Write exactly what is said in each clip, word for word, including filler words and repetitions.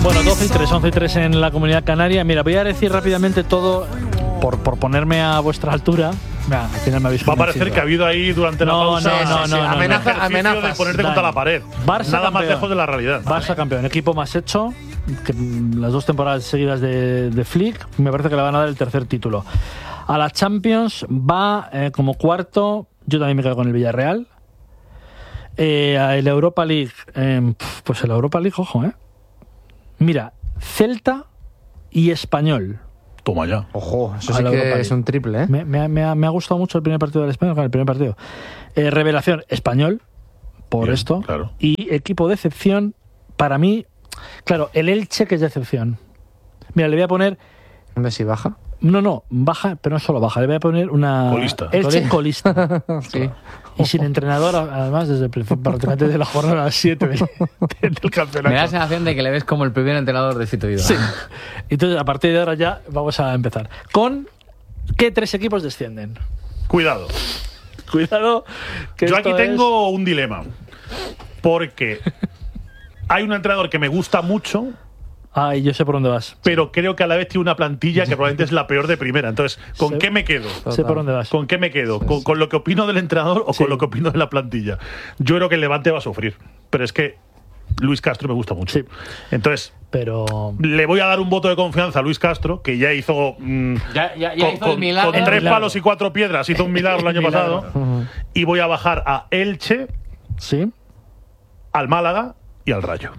Bueno, doce y tres, once y tres en la Comunidad Canaria. Mira, voy a decir rápidamente todo por, por ponerme a vuestra altura. Nah, al final me habéis Va a parecer que ha habido ahí durante la no, pausa no, no, no, no, amenaza, no, amenazas de ponerte contra la pared. Barça Nada campeón. más lejos de la realidad. Barça campeón, equipo más hecho que las dos temporadas seguidas de, de Flick. Me parece que le van a dar el tercer título. A la Champions va eh, como cuarto. Yo también me quedo con el Villarreal. Eh, a la Europa League, eh, pues la Europa League, ojo, eh. Mira, Celta y Español. Toma ya. Ojo, eso A sí la Europa que League. es un triple, ¿eh? Me, me, me, ha, me ha gustado mucho el primer partido del Español, el primer partido. Eh, revelación, Español, por Bien, esto. claro. Y equipo de excepción, para mí, claro, el Elche que es de excepción. Mira, le voy a poner... Messi baja. No, no, baja, pero no solo baja. Le voy a poner una... Colista. Elche colista. Sí. Y sin entrenador, además, desde el, prácticamente de la jornada siete del, del campeonato. Me da la sensación de que le ves como el primer entrenador de Sito Vida. Sí. Entonces, a partir de ahora ya vamos a empezar. ¿Con qué tres equipos descienden? Cuidado. Cuidado. Que Yo esto aquí es- tengo un dilema. Porque hay un entrenador que me gusta mucho, Ay, yo sé por dónde vas. pero creo que a la vez tiene una plantilla que probablemente es la peor de primera. Entonces, ¿con Sí. qué me quedo? Sé por dónde vas. ¿Con qué me quedo? ¿Con, con lo que opino del entrenador o Sí. con lo que opino de la plantilla? Yo creo que el Levante va a sufrir. Pero es que Luis Castro me gusta mucho. Sí. Entonces, Pero... le voy a dar un voto de confianza a Luis Castro, que ya hizo. mm, Ya, ya, ya con, hizo el con- milagro. con El tres milagro. palos y cuatro piedras, hizo un milagro el año milagro. pasado. Y voy a bajar a Elche, Sí. al Málaga y al Rayo.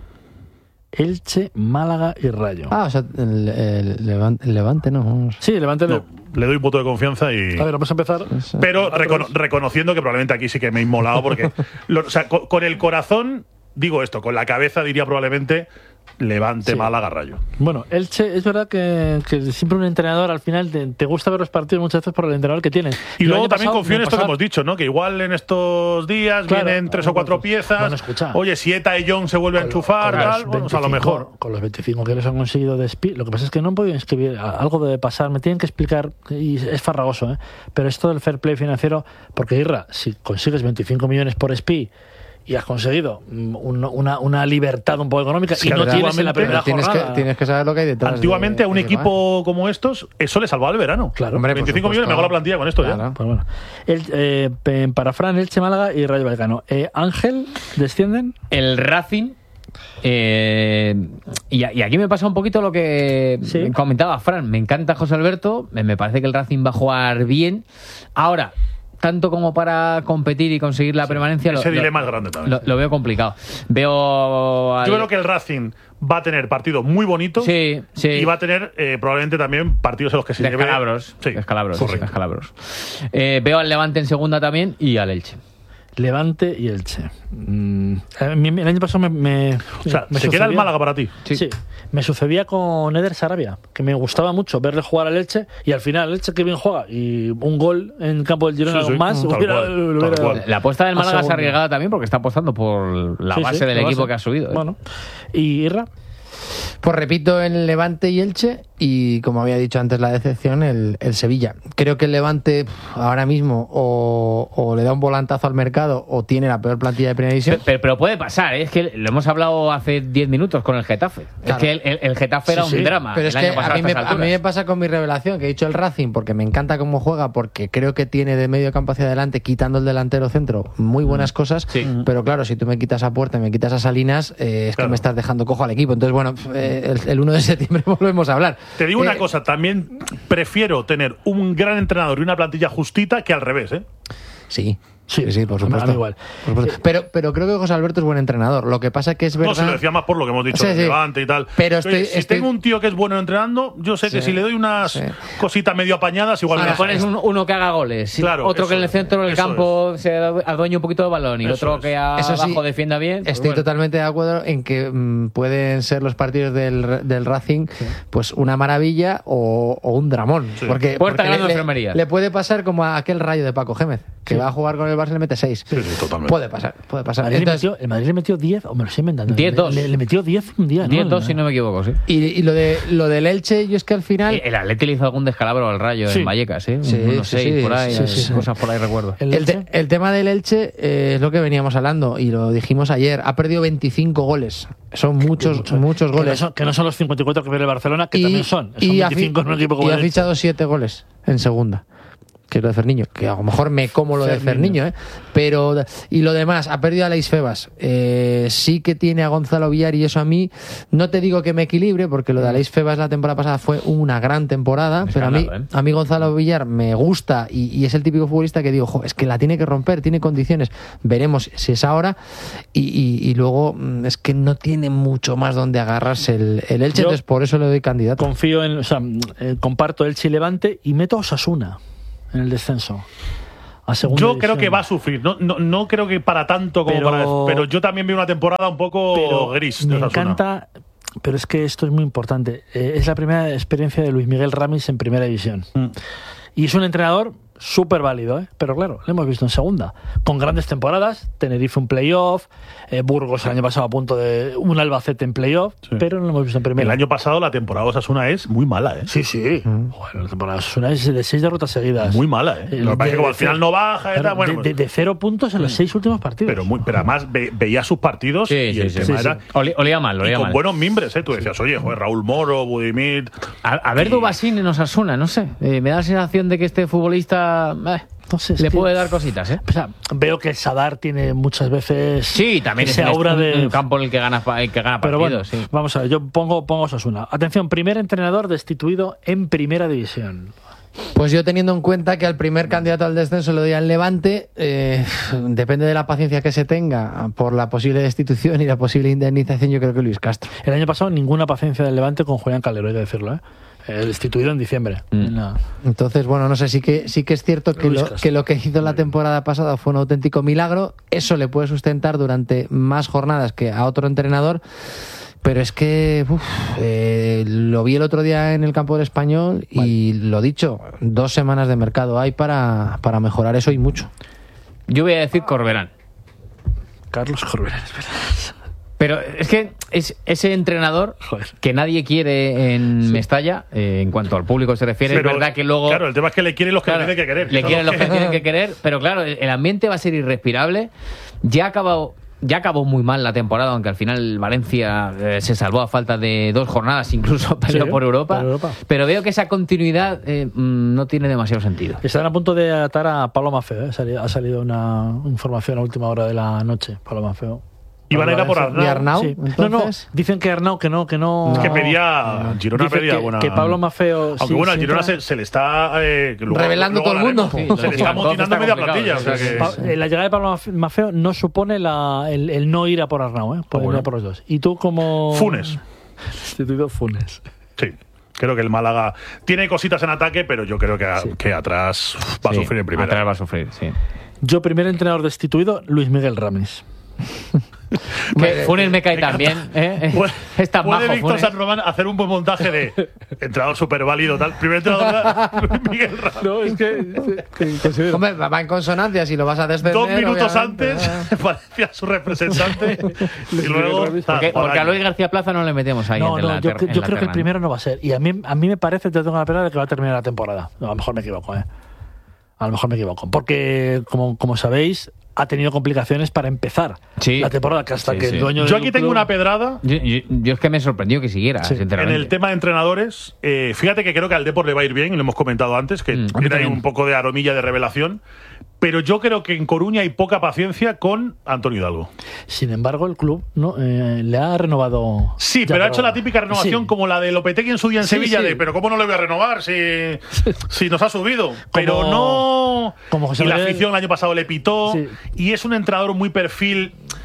Elche, Málaga y Rayo. Ah, o sea, el, el Levante, el Levante, no. Vamos. Sí, levántelo. No, le doy un voto de confianza y. A ver, vamos a empezar. Pero recono- reconociendo que probablemente aquí sí que me he inmolado, porque. lo- o sea, con, con el corazón, digo esto, con la cabeza diría probablemente Levante, Sí. Málaga, Rayo. Bueno, Elche, es verdad que, que siempre un entrenador al final te, te gusta ver los partidos muchas veces por el entrenador que tienes. Y El luego año también pasado confío en me esto que pasaba- hemos dicho, ¿no? Que igual en estos días Claro. vienen tres o cuatro Bueno, piezas. escucha. Oye, si Eta y John se vuelve a Con lo- enchufar, con los tal, bueno, pues a lo veinticinco mejor. Con los veinticinco que les han conseguido de Spi. Lo que pasa es que no han podido inscribir. a- Algo debe pasar. Me tienen que explicar. Y es farragoso, ¿eh? Pero esto del fair play financiero. Porque, Irra, si consigues veinticinco millones por Spi y has conseguido mm, un- una, una libertad un poco económica Sí, y no pero tienes en la antiguamente- primera Tienes que, jornada. tienes que saber lo que hay detrás. Antiguamente de- a un de- equipo como estos, eso le salvaba el verano. Claro. Hombre, por veinticinco millones, supuesto. me hago la plantilla con esto Claro. ya. Pues bueno. El, eh, pe- para Fran, Elche, Málaga y Rayo Vallecano. Eh, Ángel, ¿descienden? El Racing. eh, y, a- y aquí me pasa un poquito lo que Sí. comentaba Fran. Me encanta José Alberto. Me, me parece que el Racing va a jugar bien. Ahora, tanto como para competir y conseguir la permanencia, Ese lo, dilema lo- es grande también. Lo, lo veo complicado. Veo. al- Yo creo que el Racing va a tener partidos muy bonitos Sí, sí. y va a tener eh, probablemente también partidos en los que se lleve. Descalabros. Sí, Descalabros. correcto. Descalabros. Eh, veo al Levante en segunda también y al Elche. Levante y Elche. Mm, a mí el año pasado me. me O sea, me se queda el sucedía- Málaga para ti. Sí. Me sucedía con Eder Sarabia, que me gustaba mucho verle jugar al Elche y al final el Elche que bien juega y un gol en campo del Girona Sí, sí, con más. tal hubiera- cual, lo tal hubiera- cual. La apuesta del a Málaga es segundo. arriesgada también porque está apostando por la Sí, base sí, del la equipo base. que ha subido. ¿eh? Bueno. ¿Y Irra? Pues repito, el Levante y Elche y, como había dicho antes, la decepción, el, el Sevilla. Creo que el Levante pf, ahora mismo o, o le da un volantazo al mercado o tiene la peor plantilla de primera división. Pero, pero- pero puede pasar, ¿eh? Es que lo hemos hablado hace diez minutos con el Getafe. Claro. Es que el, el- el Getafe era Sí, un sí. drama. Pero el es año que pasado a mí, me, estas a mí me alturas. pasa con mi revelación, que he dicho el Racing, porque me encanta cómo juega, porque creo que tiene de medio campo hacia adelante, quitando el delantero centro, muy buenas cosas. Sí. Pero claro, si tú me quitas a Puerta y me quitas a Salinas, eh, es Claro. que me estás dejando cojo al equipo. Entonces, bueno, pf, eh, el, el uno de septiembre volvemos a hablar. Te digo una Eh, cosa, también prefiero tener un gran entrenador y una plantilla justita que al revés, ¿eh? Sí. Sí, Sí, sí, por a mí- a supuesto. mí igual. Por supuesto. Pero, pero creo que José Alberto es buen entrenador. Lo que pasa es que es verdad. No, se lo decía más por lo que hemos dicho Sí, del sí. Levante y tal. Pero Oye, estoy- si estoy- tengo un tío que es bueno entrenando, yo sé que Sí, si le doy unas sí. cositas medio apañadas, igual Si me le las pones saca. un- uno que haga goles, Claro, otro que eso en el centro del es, eso campo se adueñe un poquito de balón y Eso otro es. que Eso sí, abajo defienda bien. pues Estoy bueno. totalmente de acuerdo en que mm, pueden ser los partidos del, del Racing pues una maravilla o, o un dramón. Sí. Porque, Puerta porque ganando le, enfermería. le puede pasar como a aquel Rayo de Paco Gémez. que Sí. va a jugar con el Barça y le mete seis. Sí, sí, totalmente. Puede pasar, puede pasar. Madrid le Entonces, metió- el Madrid le metió diez, o me lo estoy inventando. diez dos. Le, le metió diez un día, ¿no? diez dos, si no me equivoco, sí. y, y lo de lo del Elche, yo es que al final... El Atleti le hizo algún descalabro al Rayo Sí. en Vallecas, ¿eh? Sí, Unos sí, seis sí, por ahí, sí, sí, sí. cosas por ahí recuerdo. El El, te- Elche. el tema del Elche eh, es lo que veníamos hablando y lo dijimos ayer. Ha perdido veinticinco goles. Son muchos, Mucho. muchos Que no, goles. son, que no son los cincuenta y cuatro que pierde el Barcelona, que también son. Son y ha veinticinco fi- en un equipo como y el ha Elche. fichado siete goles en segunda. Que es lo de Ferniño, que a lo mejor me como lo de Ferniño. Ferniño, ¿eh? Pero, y lo demás, ha perdido a Leis Febas. Eh, sí que tiene a Gonzalo Villar y eso a mí, no te digo que me equilibre, porque lo de Leis Febas la temporada pasada fue una gran temporada, pero a mí, Escándalo, ¿eh? a mí Gonzalo Villar me gusta y, y es el típico futbolista que digo, jo, es que la tiene que romper, tiene condiciones, veremos si es ahora. Y, y- y luego mm, es que no tiene mucho más donde agarrarse el, el Elche, Yo- entonces por eso le doy candidato. Confío en, o sea, eh, comparto el Levante y meto a Osasuna en el descenso. A segunda Yo división. creo que va a sufrir. No, no, no creo que para tanto como Pero- para. Pero yo también veo una temporada un poco Pero gris. me de Osasuna. encanta, pero es que esto es muy importante. Eh, es la primera experiencia de Luis Miguel Ramis en primera división. Mm. Y es un entrenador súper válido, ¿eh? Pero claro, lo hemos visto en segunda. Con grandes temporadas, Tenerife un playoff, eh, Burgos el año pasado a punto de un Albacete en playoff, Sí. pero no lo hemos visto en primera. El año pasado la temporada de Osasuna es muy mala, ¿eh? Sí, sí. Bueno, la temporada es una de seis derrotas seguidas. Muy mala, ¿eh? El Lo que pasa es de- que como al final no baja y Claro, tal, bueno, de, de- de cero puntos en los seis últimos partidos. pero, muy, pero además ve- veía sus partidos Sí, y sí, el sí. tema Sí, era. sí. Oli- Olía mal, Y olía con mal. buenos mimbres, ¿eh? Tú decías, oye, joder, Raúl Moro, Budimir. A, a ver, Dubasín en Osasuna, no sé. Eh, me da la sensación de que este futbolista eh, No sé, es le que- puede dar cositas, ¿eh? O sea, veo que Sadar tiene muchas veces Sí, también es ese un, aura un- de un campo en el que gana, pa- el que gana Pero partidos. bueno, sí. vamos a ver, yo pongo, pongo Osasuna. Atención, primer entrenador destituido en primera división. Pues yo teniendo en cuenta que al primer candidato al descenso le doy al Levante, eh, depende de la paciencia que se tenga por la posible destitución y la posible indemnización, yo creo que Luis Castro. El año pasado ninguna paciencia del Levante con Julián Calero, hay que decirlo, ¿eh? Eh, destituido en diciembre. Mm. En la- Entonces, bueno, no sé, sí que, sí que es cierto que Luis lo, Castro. que lo que hizo la temporada pasada fue un auténtico milagro. Eso le puede sustentar durante más jornadas que a otro entrenador. Pero es que uf, eh, lo vi el otro día en el campo del Español y lo dicho, dos semanas de mercado hay para, para mejorar eso y mucho. Yo voy a decir Corberán. Carlos Corberán, espera. Pero es que es ese entrenador Joder. que nadie quiere en Mestalla, eh, en cuanto al público se refiere, Pero, es verdad que luego... Claro, el tema es que le quieren los que Claro, le tienen que querer. Le Eso quieren es los que tienen que querer, pero claro, el el ambiente va a ser irrespirable. Ya ha acabado, ya acabó muy mal la temporada, aunque al final Valencia eh, se salvó a falta de dos jornadas, incluso peleó Sí, por, Europa, por Europa. Pero veo que esa continuidad eh, mm, no tiene demasiado sentido. Están a punto de atar a Pablo Maffeo, ¿eh? Ha salido- Ha salido una información a última hora de la noche, Pablo Maffeo. Iban a ir a por ¿Y Arnau. Arnau? Sí. No, no, Entonces- dicen que Arnau que no, que no. Es que pedía. Girona Dice pedía que, buena. que Pablo Maffeo. Aunque sí, bueno, al sí Girona entra- se, se le está. eh, que luego- Revelando luego todo el mundo. hablaremos. Se le está Entonces motinando está media complicado, plantilla. o sea sí, que- Pa- eh, la llegada de Pablo Maf- Maffeo no supone la, el, el no ir a por Arnau, ¿eh? Por, Ah, bueno. ir a por los dos. Y tú como. Funes. Instituto Funes. Sí. Creo que el Málaga tiene cositas en ataque, pero yo creo que, a- Sí. que atrás uf, va a Sí, sufrir en primera. atrás va a sufrir, sí. Yo, primer entrenador destituido, Luis Miguel Ramis. Que Funes me cae también, ¿eh? Puede, Es tan puede majo, Víctor Funes. San Román hacer un buen montaje de entrenador súper válido, tal. Primer entrenador Luis Miguel Ramos. No, es que. Hombre, va en consonancia, si lo vas a descender. Dos minutos obviamente, antes eh. parecía su representante y luego tal, Porque, porque a Magaña. Luis García Plaza no le metemos ahí No, en la no, yo, ter- cre- en yo la creo que el terna. primero no va a ser. Y a mí, a mí me parece, te tengo la pena de que va a terminar la temporada. No, a lo mejor me equivoco, ¿eh? A lo mejor me equivoco. Porque, como, como sabéis, ha tenido complicaciones para empezar Sí. la temporada, que hasta Sí, que sí. el dueño Yo del aquí tengo club- una pedrada. Yo, yo- yo es que me sorprendió que siguiera, Sí. En sinceramente. el tema de entrenadores, eh, fíjate que creo que al Depor le va a ir bien, y lo hemos comentado antes, que Mm, a mí tiene ahí también. un poco de aromilla de revelación. Pero yo creo que en Coruña hay poca paciencia con Antonio Hidalgo. Sin embargo, el club no eh, le ha renovado. Sí, ya pero ha por- hecho la típica renovación Sí. como la de Lopetegui en su día en Sí, Sevilla, sí. de pero ¿cómo no le voy a renovar si, si nos ha subido? Pero no. como José y la Manuel- afición el año pasado le pitó. Sí. Y es un entrenador muy perfil.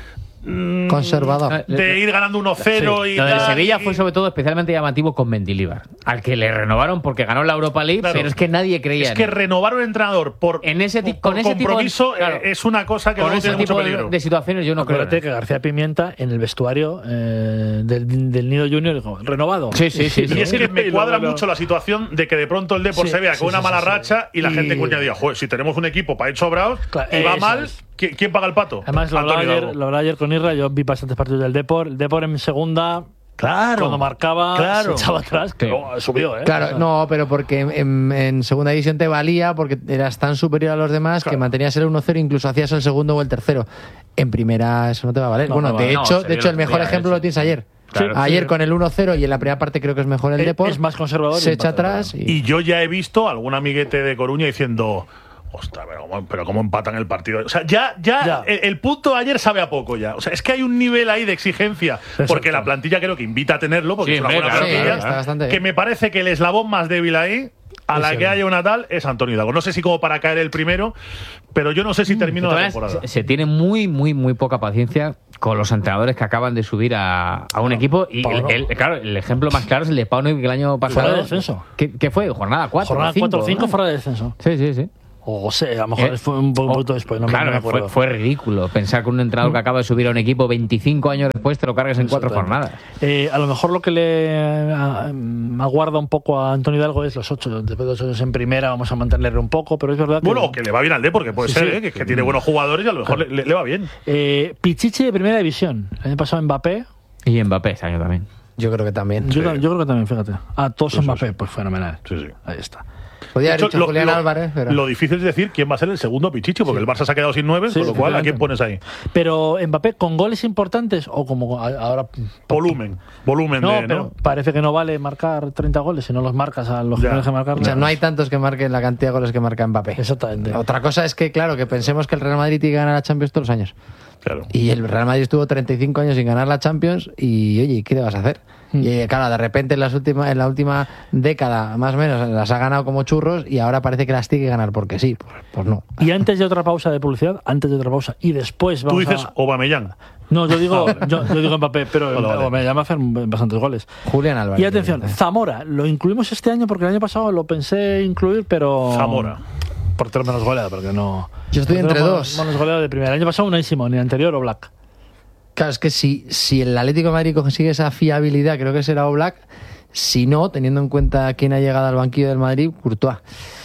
mm, Conservador. de ir ganando uno cero Sí. y Lo del tal, Sevilla y- fue sobre todo especialmente llamativo con Mendilibar, al que le renovaron porque ganó la Europa League, Claro. pero es que nadie creía Es en que él. renovar un entrenador por, En ese ti- por con ese tipo de- compromiso claro. eh, es una cosa que Con luego ese tiene mucho tipo de, peligro. de situaciones yo no creo. en Acuérdate él. que García Pimienta en el vestuario eh, del, del Nido Junior dijo, renovado. Sí, sí, sí, sí. Y es que me Y cuadra luego no. mucho la situación de que de pronto el Depor Sí, se vea sí, con una sí, mala sí, sí. racha y la Y- gente cuña diga, joder, si tenemos un equipo para ir sobrados Claro, y va eso mal, es. ¿quién, quién paga el pato? Además, lo hablaba, Antonio ayer, Hidalgo. lo hablaba ayer con Irra, yo vi bastantes partidos del Depor. El Depor en segunda, Claro. cuando marcaba, Claro. se echaba atrás, que Sí. luego subió, ¿eh? Claro, no, pero porque en, en segunda división te valía porque eras tan superior a los demás que Claro. mantenías el uno cero, incluso hacías el segundo o el tercero. En primera eso no te va a valer. No, bueno, no de vale. No, hecho, se de hecho vio el el otro mejor día, ejemplo eso. lo tienes ayer. Claro. Ayer Sí. con el uno cero y en la primera parte creo que es mejor el Es- Depor. es más conservador y Se echa empata, atrás y, Y yo ya he visto algún amiguete de Coruña diciendo, ostras, pero cómo, pero cómo empatan el partido. O sea, ya, ya, Ya. El, el punto de ayer sabe a poco ya. O sea, es que hay un nivel ahí de exigencia, Exacto. porque la plantilla creo que invita a tenerlo, porque Sí, es una hombre, buena claro, plantilla, sí, está bastante que bien. me parece que el eslabón más débil ahí, a la Ese que es. haya una tal, es Antonio Hidalgo. No sé si como para caer el primero, pero yo no sé si termino De la todas maneras, temporada. se, se tiene muy, muy, muy poca paciencia con los entrenadores que acaban de subir a, a un equipo. Y el, Pauno. el- claro, el ejemplo más claro es el de Pauno, que el año pasado. Fuera de descenso. ¿Qué, qué fue? ¿Jornada cuatro? Jornada cuatro o cinco fuera de descenso. Sí, sí, sí. O sea, a lo mejor Eh, fue un po- un oh, poquito después, no, me- claro, no me acuerdo. fue, fue ridículo pensar que un entrenador que acaba de subir a un equipo veinticinco años después te lo cargas en cuatro Exactamente. jornadas. Eh, a lo mejor lo que le a- aguarda un poco a Antonio Hidalgo es los ocho. Después de los ocho en primera vamos a mantenerle un poco, pero es verdad que... Bueno, o que le va bien al D, porque puede Sí, ser, sí. ¿eh? que, que tiene buenos jugadores y a lo mejor le, le- le va bien. Eh, Pichichi de primera división. El año pasado Mbappé. Y Mbappé este año también. yo creo que también. Yo, Sí. yo creo que también, fíjate. Ah, todos Sí, sí, Mbappé, sí. pues fenomenal. Sí, sí. Ahí está. Podía De haber hecho, dicho lo, Julián lo- Álvarez, pero... lo difícil es decir quién va a ser el segundo Pichichi, porque el Barça se ha quedado sin nueve, Sí, con lo cual, ¿a quién efectivamente. pones ahí? Pero Mbappé con goles importantes o como a- ahora... Volumen. Volumen No, de, pero ¿no? parece que no vale marcar treinta goles si no los marcas a los que Ya. tienes que marcar. O sea, no hay tantos que marquen la cantidad de goles que marca Mbappé. Exactamente. Otra cosa es que, claro, que pensemos que el Real Madrid tiene que ganar la Champions todos los años. Claro. Y el Real Madrid estuvo treinta y cinco años sin ganar la Champions y, oye, ¿qué le vas a hacer? Mm. Y eh, claro, de repente en, las últimas, en la última década, más o menos, las ha ganado como churros y ahora parece que las tiene que ganar porque sí. Pues, pues no. Y antes de otra pausa de publicidad, antes de otra pausa y después Tú vamos dices a... Aubameyang. No, yo digo, yo, yo digo Mbappé, pero Vale, vale. me llama a hacer bastantes goles. Julián Álvarez. Y atención, Zamora, lo incluimos este año porque el año pasado lo pensé incluir, pero... Zamora. Portero menos goleado, porque no... Yo estoy portero entre menos- dos. Menos goleado de primera. El año pasado Unai Simón, ni anterior o Black. Claro, es que si, si el Atlético de Madrid consigue esa fiabilidad, creo que será Oblak. Si no, teniendo en cuenta quién ha llegado al banquillo del Madrid, Courtois.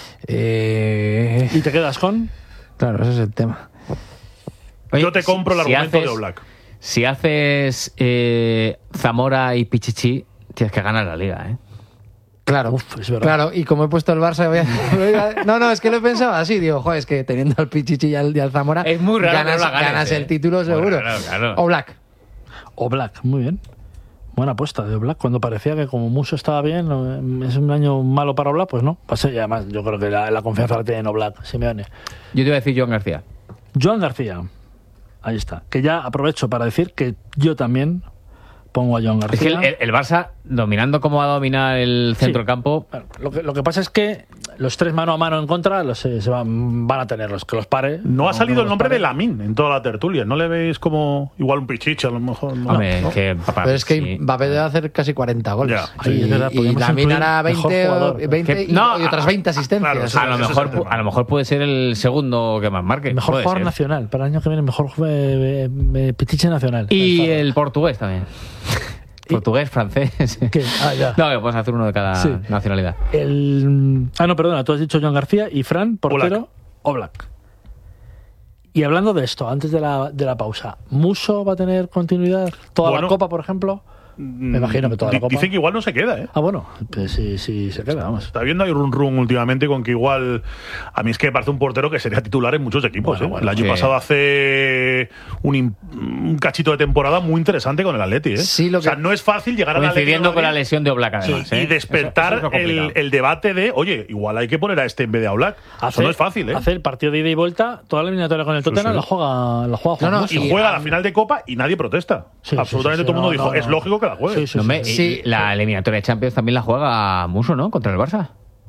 Eh, ¿Y te quedas con? claro, ese es el tema. Oye, Yo te compro el si argumento haces- de Oblak. Si haces eh, Zamora y Pichichi, tienes que ganar la liga, ¿eh? Claro, Uf, es verdad. claro, y como he puesto el Barça, voy a- voy a- no, no, es que lo he pensado así, digo, joder, es que teniendo al Pichichi y al, y al Zamora, Es muy raro ganas, que no la ganes, ganas eh. el título Muy seguro. raro, claro. O Black. O Black, muy bien. Buena apuesta de Black. Cuando parecía que como Muso estaba bien, no, es un año malo para Black, pues no. Pasa y además yo creo que la, la confianza la tiene en Black, Simeone. Yo te iba a decir Joan García. Joan García, ahí está. Que ya aprovecho para decir que yo también pongo a Joan Es que García. el, el- el Barça, dominando como va a dominar el centro del campo, Bueno, lo, que, lo que pasa es que los tres mano a mano en contra los, se, se van, van a tenerlos, que los pare. No ha salido no el los nombre pare. de Lamin en toda la tertulia. ¿No le veis como igual un Pichichi a lo mejor? No, hombre, ¿no? que papá, Pero es que sí. Mbappé debe hacer casi cuarenta goles. Ya. Y, Sí, es verdad, y podríamos Lamine incluir hará mejor veinte, o- jugador. veinte Que- y, no, y otras a- veinte asistencias. claro, Eso a lo, ese es mejor, el tema. a lo mejor puede ser el segundo que más marque. Mejor puede jugador ser. nacional. Para el año que viene, mejor eh, eh, Pichichi nacional. Y Ahí está. el portugués también. Portugués, francés. ¿Qué? Ah, ya. No, que puedes hacer uno de cada Sí. nacionalidad. El... Ah, no, perdona, tú has dicho Joan García y Fran, portero, o Black. Y hablando de esto, antes de la, de la pausa, ¿Muso va a tener continuidad? ¿Toda Bueno. la Copa, por ejemplo? Me imagino que toda la Di- Copa. Dicen que igual no se queda, ¿eh? Ah, bueno, pues sí, sí, se queda, vamos. Está viendo ahí run run últimamente con que igual a mí es que me parece un portero que sería titular en muchos equipos. Bueno, ¿eh? bueno, el año sí. pasado hace un, im- un cachito de temporada muy interesante con el Atleti. ¿eh? Sí, lo O sea, que- no es fácil llegar al Atleti de Coincidiendo con la Madrid lesión de Oblak, además. y, ¿eh? y despertar Eso- eso es lo el, complicado. el debate de, oye, igual hay que poner a este en vez de a Oblak. Eso no es fácil, ¿eh? Hacer el partido de ida y vuelta, toda la eliminatoria con el Tottenham sí. la juega, la juega Juan No, no, Musso. Y y- juega la final de Copa y nadie protesta. Sí, Absolutamente sí, sí, todo el mundo no, dijo, no, es no. lógico que la juegue. Sí, sí, No, hombre, sí. Sí, y la eliminatoria de Champions también la juega Muso, ¿no? Contra el Barça.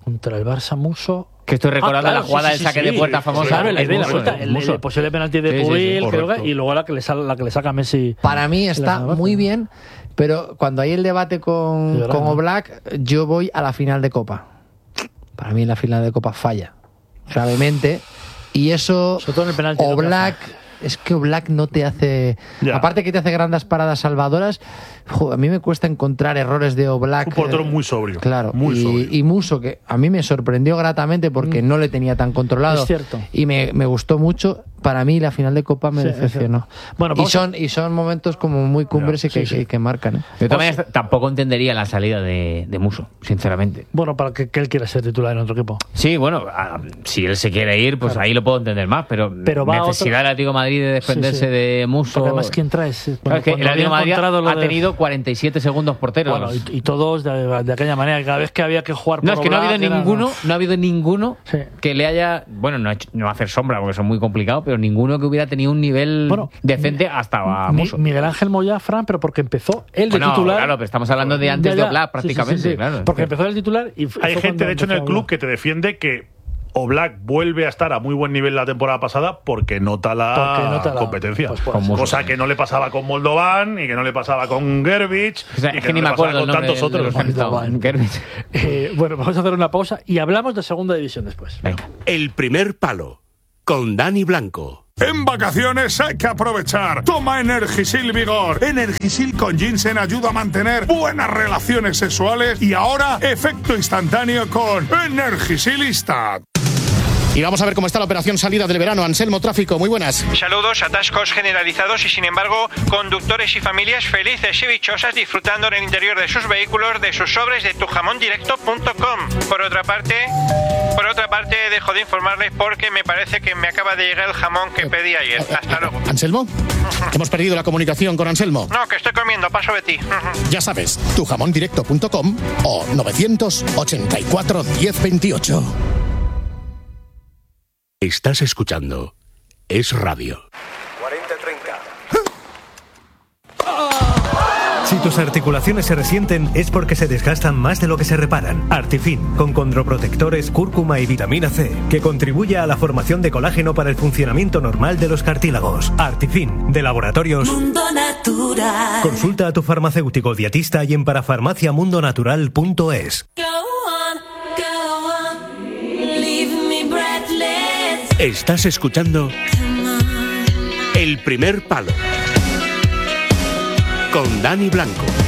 Contra el Barça, Muso. Que estoy recordando Ah, claro, la jugada sí, del sí, saque sí, de sí. puerta famosa. Claro, la idea, la Muso, vuelta, el, Muso. el posible penalti de Sí, sí, Pubil, sí, creo que, correcto. y luego la que le, sal- la que le saca Messi. Para mí la está salvación. muy bien, pero cuando hay el debate con, Sí, verdad, con ¿no? Oblak, yo voy a la final de Copa. Para mí la final de Copa falla gravemente. Y eso, Sobre todo en el penalti, ¿no? Oblak, es que Oblak no te hace... Ya. Aparte que te hace grandes paradas salvadoras, jo, a mí me cuesta encontrar errores de Oblak. Un portero eh, muy sobrio. Claro, Muy y, sobrio. y Muso, que a mí me sorprendió gratamente porque no le tenía tan controlado. Es cierto. Y me, me gustó mucho. Para mí la final de Copa me Sí, es decepcionó. cierto. Bueno, y, vamos a- son, y son momentos como muy cumbres Ya, y que, sí, sí. que- que marcan. ¿eh? De todas maneras, tampoco entendería la salida de, de Muso, sinceramente. Bueno, para que, que él quiera ser titular en otro equipo. Sí, bueno, a- si él se quiere ir, pues ahí lo puedo entender más, pero, Pero va a necesidad otro- del Atlético de Madrid de desprenderse Sí, sí. de Muso. Porque además, ¿quién traes? Cuando- Claro, es que cuando el Atlético de había Madrid encontrado lo ha de- tenido cuarenta y siete segundos porteros. Bueno, y, y todos de, de aquella manera, que cada vez que había que jugar por No, es que no ha Oblak, habido era- ninguno, no ha habido ninguno Sí. que le haya, bueno, no, ha hecho- no va a hacer sombra porque son muy complicados, pero ninguno que hubiera tenido un nivel Bueno, decente hasta a Mi- Muso. Miguel Ángel Moya, Fran, pero porque empezó él de Bueno, titular. claro, pero estamos hablando de antes Ya, de ya. Oblak Sí, sí, prácticamente, sí, sí. claro. Porque empezó el titular y fue Hay fue gente, cuando de hecho, en el empezó a club hablar. que te defiende que Oblak vuelve a estar a muy buen nivel la temporada pasada porque nota la, Porque nota la- competencia. pues puede ser. Con Cosa Muso. que no le pasaba con Moldovan y que no le pasaba con Gerbich O sea, y es que, que no ni le me pasaba acuerdo el con nombre tantos de, de los otros. que estaban. Gerbich. Eh, bueno, vamos a hacer una pausa y hablamos de segunda división después. Venga. El primer palo con Dani Blanco. En vacaciones hay que aprovechar. Toma Energisil Vigor. Energisil con ginseng ayuda a mantener buenas relaciones sexuales y ahora efecto instantáneo con Energisilista. Y vamos a ver cómo está la operación salida del verano. Anselmo Tráfico, muy buenas. Saludos, atascos generalizados y sin embargo conductores y familias felices y dichosas disfrutando en el interior de sus vehículos de sus sobres de tu jamón directo punto com. Por otra parte, por otra parte dejo de informarles porque me parece que me acaba de llegar el jamón que pedí ayer. Hasta luego. ¿Anselmo? Hemos perdido la comunicación con Anselmo. No, que estoy comiendo, paso de ti. Ya sabes, tu jamón directo punto com o novecientos ochenta y cuatro diez veintiocho. Estás escuchando Es Radio. cuarenta treinta. Si tus articulaciones se resienten es porque se desgastan más de lo que se reparan. Artifin, con condroprotectores, cúrcuma y vitamina C, que contribuye a la formación de colágeno para el funcionamiento normal de los cartílagos. Artifin, de Laboratorios Mundo Natural. Consulta a tu farmacéutico dietista y en parafarmaciamundonatural punto es. Go on, go on, leave me breathless. Estás escuchando Come on. El primer palo con Dani Blanco.